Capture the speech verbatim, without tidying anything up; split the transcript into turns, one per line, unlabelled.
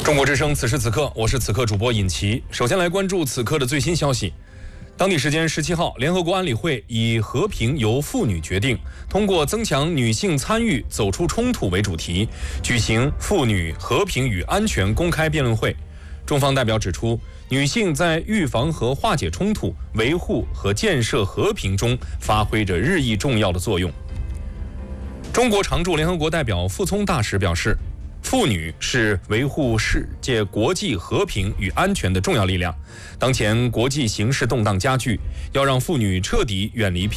中国之声，此时此刻，我是此刻主播尹奇。首先来关注此刻的最新消息。当地时间十七号，联合国安理会以“和平由妇女决定”，通过增强女性参与、走出冲突为主题，举行妇女和平与安全公开辩论会。中方代表指出，女性在预防和化解冲突、维护和建设和平中发挥着日益重要的作用。中国常驻联合国代表傅聪大使表示，妇女是维护世界国际和平与安全的重要力量。当前国际形势动荡加剧，要让妇女彻底远离